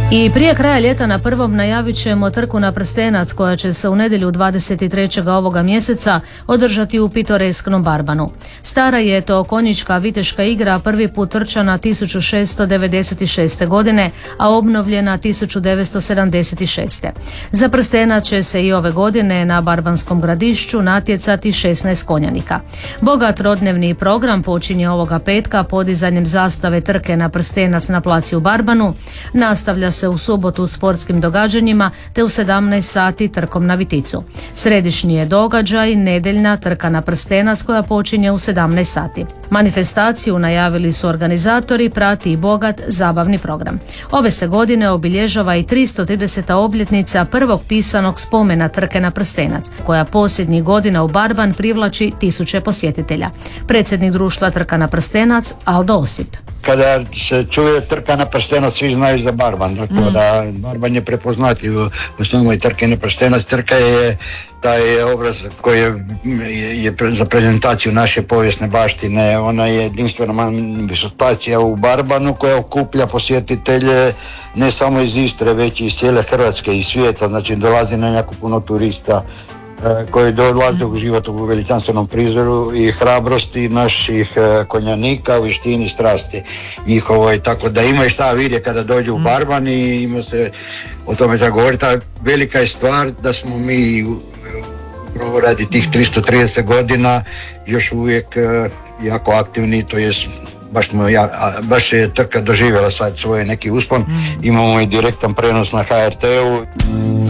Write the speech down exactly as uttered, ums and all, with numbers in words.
I prije kraja ljeta na prvom najavit ćemo trku na prstenac koja će se u nedjelju dvadeset trećeg ovoga mjeseca održati u pitoresknom Barbanu. Stara je to konjička viteška igra prvi put trčana tisuću šeststo devedeset šeste. godine, a obnovljena tisuću devetsto sedamdeset šeste. Za prstenac će se i ove godine na Barbanskom gradišću natjecati šesnaest konjanika. Bogat trodnevni program počinje ovoga petka podizanjem zastave trke na prstenac na placi u Barbanu, nastavlja se u subotu sportskim događanjima te u sedamnaest sati trkom na Viticu. Središnji je događaj nedeljna trka na prstenac koja počinje u sedamnaest sati. Manifestaciju najavili su organizatori, prati i bogat zabavni program. Ove se godine obilježava i tristo trideseta obljetnica prvog pisanog spomena trke na prstenac, koja posljednjih godina u Barban privlači tisuće posjetitelja. Predsjednik društva Trka na prstenac Aldo Osip. Kada se čuje trka na prstenac, svi znaju za Barban. Dakle, mm. da Barban je prepoznatljiv u osnovnoj trke na prstenac. Trka je taj obraz koji je, je, je za prezentaciju naše povijesne baštine. Ona je jedinstvena manifestacija u Barbanu koja okuplja posjetitelje ne samo iz Istre, već i iz cijele Hrvatske i svijeta. Znači dolazi na jako puno turista koji dolaze uživati u veličanstvenom prizoru i hrabrosti naših konjanika, vještini, strasti njihovoj, tako da imaju šta vidje kada dođu u Barban i ima se o tome da govoriti. Velika je stvar da smo mi upravo radi tih tristo trideset godina još uvijek jako aktivni, to jest baš, smo, ja, baš je trka doživjela sad svoj neki uspon. Imamo i direktan prenos na H R T-u.